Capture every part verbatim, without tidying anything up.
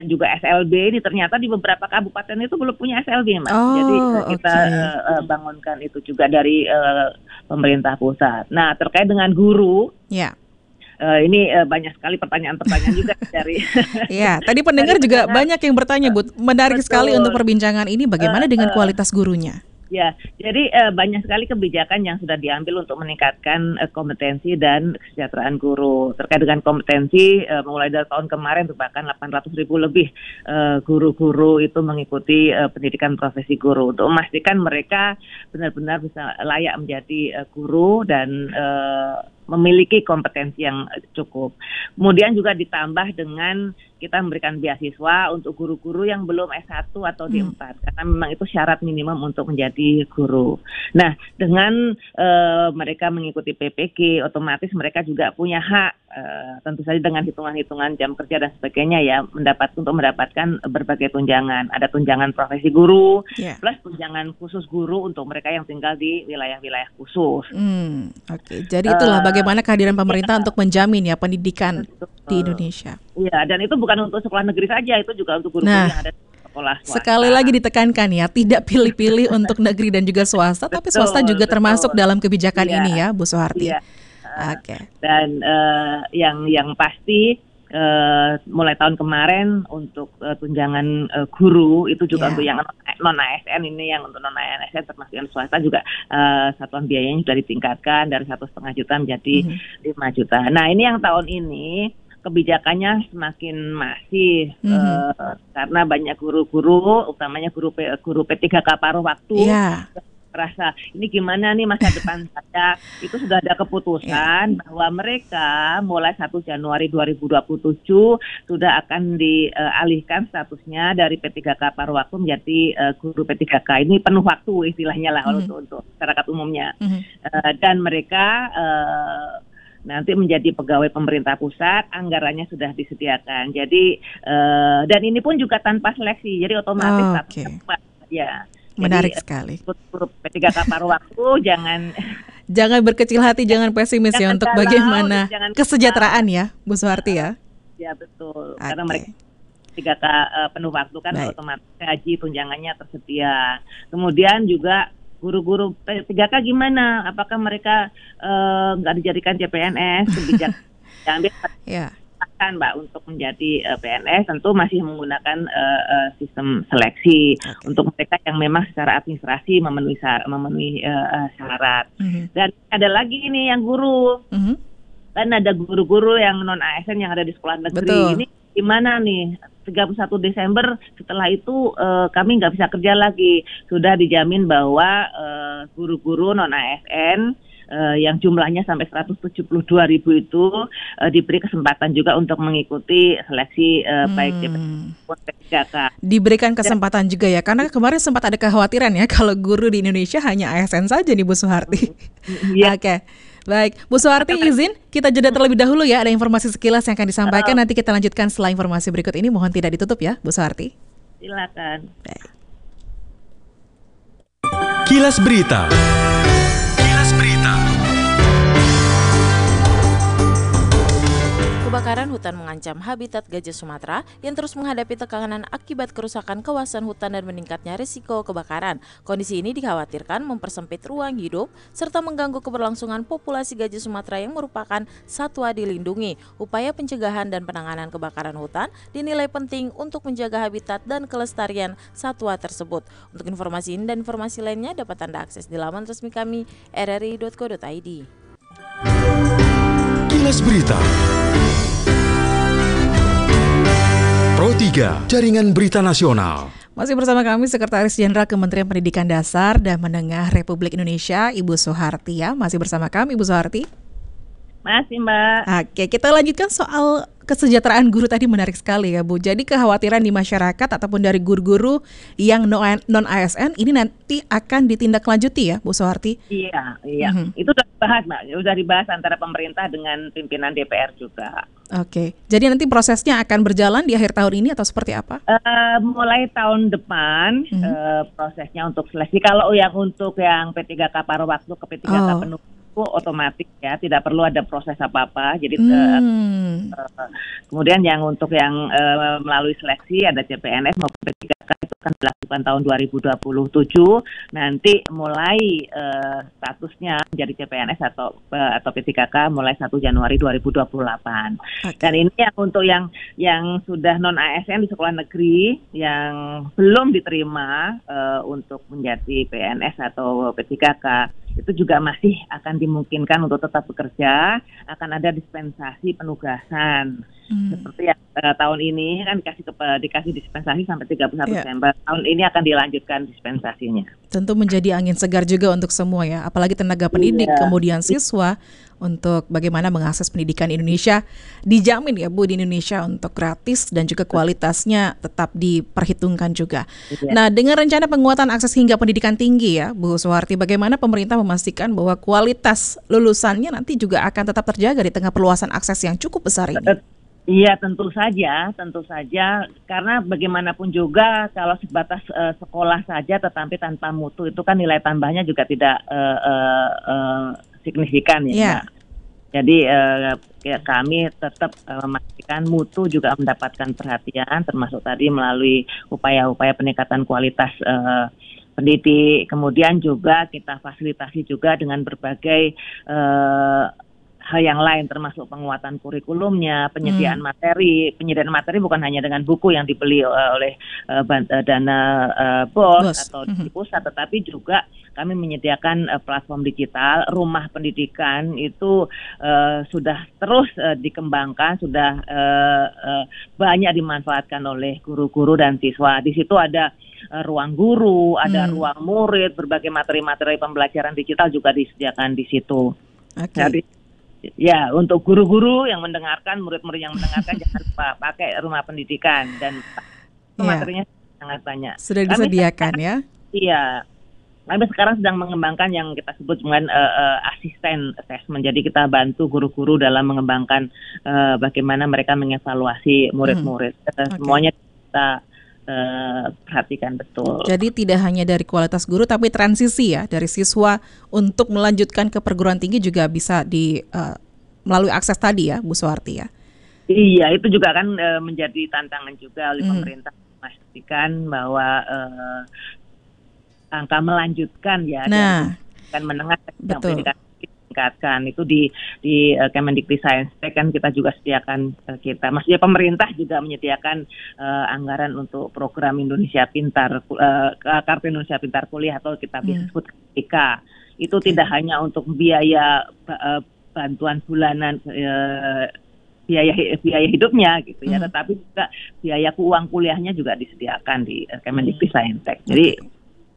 juga S L B ini ternyata di beberapa kabupaten itu belum punya S L B, Mas. Oh, Jadi uh, kita okay. uh, bangunkan itu juga dari uh, pemerintah pusat. Nah, terkait dengan guru, ya. Uh, ini uh, banyak sekali pertanyaan-pertanyaan juga dari. Ya, tadi pendengar juga pendengar. banyak yang bertanya, Bu. Menarik Betul. sekali untuk perbincangan ini. Bagaimana uh, dengan uh, kualitas gurunya? Ya, jadi uh, banyak sekali kebijakan yang sudah diambil untuk meningkatkan uh, kompetensi dan kesejahteraan guru. Terkait dengan kompetensi, uh, mulai dari tahun kemarin bahkan delapan ratus ribu lebih uh, guru-guru itu mengikuti uh, pendidikan profesi guru untuk memastikan mereka benar-benar bisa layak menjadi uh, guru dan uh, memiliki kompetensi yang cukup. Kemudian juga ditambah dengan kita memberikan beasiswa untuk guru-guru yang belum S satu atau D empat, hmm. karena memang itu syarat minimum untuk menjadi guru. Nah, dengan uh, mereka mengikuti P P G, otomatis mereka juga punya hak, uh, tentu saja dengan hitungan-hitungan jam kerja dan sebagainya ya, mendapat untuk mendapatkan berbagai tunjangan. Ada tunjangan profesi guru, yeah. plus tunjangan khusus guru untuk mereka yang tinggal di wilayah-wilayah khusus. Hmm, Oke, okay. Jadi itulah uh, bagaimana kehadiran pemerintah ya, untuk menjamin ya pendidikan betul. Di Indonesia. Iya, dan itu bukan untuk sekolah negeri saja, itu juga untuk guru-guru nah, yang ada di sekolah swasta. Sekali lagi ditekankan ya, tidak pilih-pilih untuk negeri dan juga swasta, betul, tapi swasta juga betul. Termasuk dalam kebijakan iya. Ini ya, Bu Suharti. Iya. Uh, Oke. Okay. Dan uh, yang yang pasti uh, mulai tahun kemarin untuk uh, tunjangan uh, guru itu juga yeah. untuk yang non A S N ini, yang untuk non A S N termasuk yang swasta juga uh, satuan biayanya sudah ditingkatkan dari satu setengah juta menjadi lima mm-hmm. juta. Nah, ini yang tahun ini kebijakannya semakin masif mm-hmm. uh, karena banyak guru-guru, utamanya guru P, guru P tiga K paruh waktu, yeah. merasa ini gimana nih masa depan saya. Itu sudah ada keputusan yeah. bahwa mereka mulai satu Januari dua ribu dua puluh tujuh sudah akan dialihkan statusnya dari P tiga K paruh waktu menjadi uh, guru P tiga K. Ini penuh waktu istilahnya lah mm-hmm. untuk, untuk masyarakat umumnya. Mm-hmm. Uh, dan mereka uh, nanti menjadi pegawai pemerintah pusat, anggarannya sudah disediakan. Jadi uh, dan ini pun juga tanpa seleksi, jadi otomatis oh, okay. dapat ya. Menarik jadi, sekali. P tiga K paruh waktu jangan jangan berkecil hati, jangan pesimis jangan ya untuk galau, bagaimana kesejahteraan ya, Bu Suharti ya. Ya betul, okay. Karena mereka P tiga K uh, penuh waktu kan Baik. Otomatis gaji tunjangannya tersedia. Kemudian juga guru-guru P tiga K gimana? Apakah mereka nggak uh, dijadikan C P N S? Kebijakan diambil yeah. kan, Mbak, untuk menjadi uh, P N S tentu masih menggunakan uh, uh, sistem seleksi okay. untuk mereka yang memang secara administrasi memenuhi memenuhi uh, syarat. Mm-hmm. Dan ada lagi nih yang guru, mm-hmm. kan ada guru-guru yang non A S N yang ada di sekolah negeri. Betul. Ini gimana nih? tiga puluh satu Desember setelah itu uh, kami nggak bisa kerja lagi. Sudah dijamin bahwa uh, guru-guru non A S N uh, yang jumlahnya sampai seratus tujuh puluh dua ribu itu uh, diberi kesempatan juga untuk mengikuti seleksi uh, hmm. baik P tiga K. Diberikan kesempatan Dan, juga ya, karena kemarin sempat ada kekhawatiran ya kalau guru di Indonesia hanya A S N saja nih, Bu Suharti. Iya. Oke. Okay. Baik, Bu Suharti izin kita jeda terlebih dahulu ya, ada informasi sekilas yang akan disampaikan, nanti kita lanjutkan setelah informasi berikut ini, mohon tidak ditutup ya Bu Suharti. Silakan. Baik. Kilas Berita. Kilas Berita. Kebakaran hutan mengancam habitat gajah Sumatera yang terus menghadapi tekanan akibat kerusakan kawasan hutan dan meningkatnya risiko kebakaran. Kondisi ini dikhawatirkan mempersempit ruang hidup serta mengganggu keberlangsungan populasi gajah Sumatera yang merupakan satwa dilindungi. Upaya pencegahan dan penanganan kebakaran hutan dinilai penting untuk menjaga habitat dan kelestarian satwa tersebut. Untuk informasi ini dan informasi lainnya dapat Anda akses di laman resmi kami r r i dot co dot i d. Kilas Berita. Pro tiga, Jaringan Berita Nasional. Masih bersama kami Sekretaris Jenderal Kementerian Pendidikan Dasar dan Menengah Republik Indonesia, Ibu Suharti ya. Masih bersama kami, Ibu Suharti. Masih, Mbak. Oke, kita lanjutkan soal kesejahteraan guru tadi, menarik sekali ya, Bu. Jadi kekhawatiran di masyarakat ataupun dari guru-guru yang non A S N ini nanti akan ditindaklanjuti ya, Bu Suharti? Iya, iya. Mm-hmm. Itu sudah dibahas, Mbak. Sudah dibahas antara pemerintah dengan pimpinan D P R juga. Oke, jadi nanti prosesnya akan berjalan di akhir tahun ini atau seperti apa? Uh, mulai tahun depan mm-hmm. uh, prosesnya untuk seleksi. Kalau yang untuk yang P tiga K paruh waktu ke P tiga K oh. penuh itu otomatis ya, tidak perlu ada proses apa-apa. Jadi Hmm. uh, uh, kemudian yang untuk yang uh, melalui seleksi ada C P N S maupun P tiga K itu kan dilakukan tahun dua ribu dua puluh tujuh. Nanti mulai uh, statusnya menjadi C P N S atau uh, atau P tiga K mulai satu Januari dua ribu dua puluh delapan. Okay. Dan ini yang untuk yang yang sudah non A S N di sekolah negeri yang belum diterima uh, untuk menjadi P N S atau P tiga K, itu juga masih akan dimungkinkan untuk tetap bekerja, akan ada dispensasi penugasan. Hmm. Seperti yang uh, tahun ini kan dikasih ke, dikasih dispensasi sampai tiga puluh satu yeah. Desember. Tahun ini akan dilanjutkan dispensasinya. Tentu menjadi angin segar juga untuk semua ya, apalagi tenaga pendidik, yeah. kemudian siswa, untuk bagaimana mengakses pendidikan Indonesia. Dijamin ya Bu di Indonesia untuk gratis dan juga kualitasnya tetap diperhitungkan juga. Yeah. Nah, dengan rencana penguatan akses hingga pendidikan tinggi ya Bu Suharti, bagaimana pemerintah memastikan bahwa kualitas lulusannya nanti juga akan tetap terjaga di tengah perluasan akses yang cukup besar ini? Iya, tentu saja, tentu saja, karena bagaimanapun juga kalau sebatas uh, sekolah saja tetapi tanpa mutu itu kan nilai tambahnya juga tidak uh, uh, uh, signifikan ya. Yeah. Jadi uh, ya, kami tetap uh, memastikan mutu juga mendapatkan perhatian, termasuk tadi melalui upaya-upaya peningkatan kualitas uh, pendidik. Kemudian juga kita fasilitasi juga dengan berbagai uh, hal yang lain, termasuk penguatan kurikulumnya, penyediaan hmm. materi. Penyediaan materi bukan hanya dengan buku yang dibeli uh, oleh uh, dana uh, B O S atau di pusat, tetapi juga kami menyediakan uh, platform digital. Rumah pendidikan itu uh, sudah terus uh, dikembangkan, sudah uh, uh, banyak dimanfaatkan oleh guru-guru dan siswa. Di situ ada uh, ruang guru, ada hmm. ruang murid, berbagai materi-materi pembelajaran digital juga disediakan di situ. Okay. Jadi, ya, untuk guru-guru yang mendengarkan, murid-murid yang mendengarkan jangan lupa pakai rumah pendidikan dan yeah. materinya sangat banyak. Sudah disediakan ya? Iya. Kami sekarang sedang mengembangkan yang kita sebut dengan uh, uh, asisten assessment. Jadi kita bantu guru-guru dalam mengembangkan uh, bagaimana mereka mengevaluasi murid-murid. Hmm. Uh, okay. Semuanya kita uh, perhatikan betul. Jadi tidak hanya dari kualitas guru, tapi transisi ya dari siswa untuk melanjutkan ke perguruan tinggi juga bisa di uh, melalui akses tadi ya, Bu Suharti ya. Iya, itu juga kan uh, menjadi tantangan juga oleh hmm. pemerintah memastikan bahwa uh, angka melanjutkan ya nah, dan menengah yang pendidikan tingkatkan itu di di uh, Kemendikbudristek kan kita juga sediakan uh, kita maksudnya pemerintah juga menyediakan uh, anggaran untuk program Indonesia Pintar uh, Kartu Indonesia Pintar Kuliah atau kita bisa sebut K I K A. Itu okay. tidak hanya untuk biaya uh, bantuan bulanan uh, biaya biaya hidupnya gitu ya, hmm. tetapi juga biaya uang kuliahnya juga disediakan di uh, Kemendikbudristek. Jadi okay.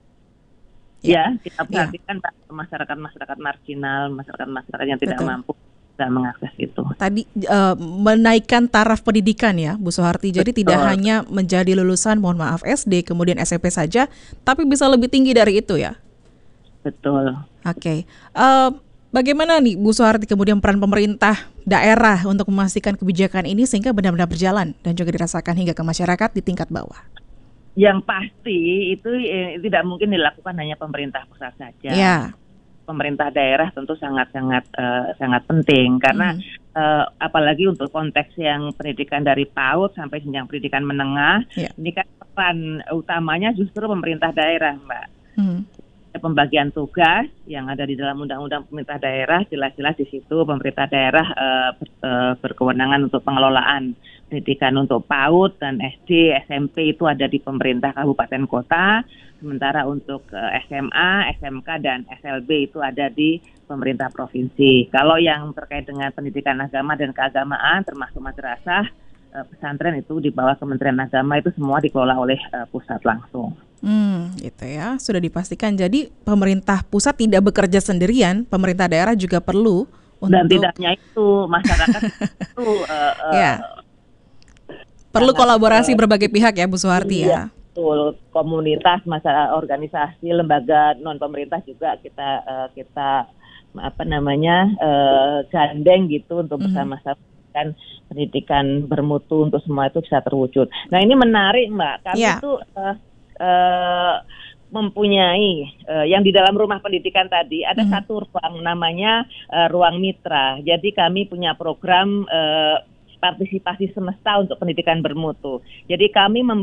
Ya, kita perhatikan ya. masyarakat-masyarakat marginal, masyarakat-masyarakat yang tidak Betul. mampu bisa mengakses itu. Tadi uh, menaikkan taraf pendidikan ya, Bu Suharti. Jadi Betul. tidak hanya menjadi lulusan, mohon maaf, S D, kemudian S M P saja, tapi bisa lebih tinggi dari itu ya? Betul. Oke. Okay. Uh, bagaimana nih, Bu Suharti, kemudian peran pemerintah daerah untuk memastikan kebijakan ini sehingga benar-benar berjalan dan juga dirasakan hingga ke masyarakat di tingkat bawah? Yang pasti itu eh, tidak mungkin dilakukan hanya pemerintah pusat saja. Yeah. Pemerintah daerah tentu sangat-sangat uh, sangat penting karena mm. uh, apalagi untuk konteks yang pendidikan dari PAUD sampai jenjang pendidikan menengah, yeah. ini kan peran utamanya justru pemerintah daerah, Mbak. Mm. Pembagian tugas yang ada di dalam undang-undang pemerintah daerah jelas-jelas di situ pemerintah daerah uh, ber, uh, berkewenangan untuk pengelolaan pendidikan untuk PAUD dan S D, S M P itu ada di pemerintah kabupaten kota, sementara untuk uh, S M A, S M K dan S L B itu ada di pemerintah provinsi. Kalau yang terkait dengan pendidikan agama dan keagamaan termasuk madrasah, uh, pesantren itu di bawah Kementerian Agama itu semua dikelola oleh uh, pusat langsung. Hmm, gitu ya, sudah dipastikan. Jadi pemerintah pusat tidak bekerja sendirian, pemerintah daerah juga perlu untuk dan tidak hanya itu masyarakat itu uh, ya. perlu kolaborasi uh, berbagai pihak ya, Bu Suharti iya, ya. Betul, komunitas, masyarakat, organisasi, lembaga non pemerintah juga kita uh, kita apa namanya uh, gandeng gitu untuk mm-hmm. bersama-sama kan pendidikan bermutu untuk semua itu bisa terwujud. Nah ini menarik Mbak, kami yeah. tuh uh, Uh, mempunyai uh, yang di dalam rumah pendidikan tadi ada Hmm. satu ruang namanya uh, ruang mitra. Jadi kami punya program uh, partisipasi semesta untuk pendidikan bermutu. Jadi kami